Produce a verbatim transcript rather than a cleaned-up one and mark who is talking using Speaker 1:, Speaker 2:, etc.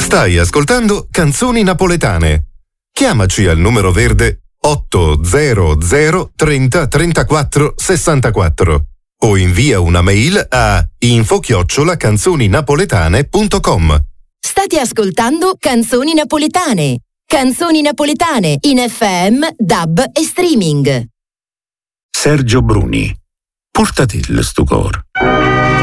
Speaker 1: Stai ascoltando Canzoni Napoletane. Chiamaci al numero verde otto zero zero trenta trentaquattro sessantaquattro o invia una mail a info chiocciola canzoninapoletane punto com.
Speaker 2: State ascoltando Canzoni Napoletane. Canzoni Napoletane in F M, D A B e streaming.
Speaker 3: Sergio Bruni, portati il sto cor.